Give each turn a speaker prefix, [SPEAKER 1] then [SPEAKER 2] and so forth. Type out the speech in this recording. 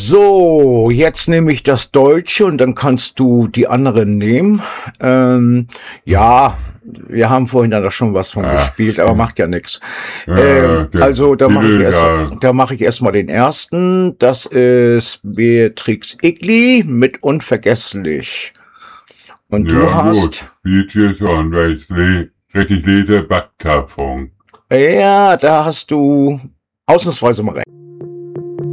[SPEAKER 1] So, jetzt nehme ich das Deutsche und dann kannst du die anderen nehmen. Ja, wir haben vorhin da schon was von gespielt, aber macht ja nichts. Also da mache ich erstmal den ersten. Das ist Beatrix Egli mit Unvergesslich. Und du hast...
[SPEAKER 2] Gut, schon, weil ich lese Backkarpfen.
[SPEAKER 1] Ja, da hast du ausnahmsweise mal recht.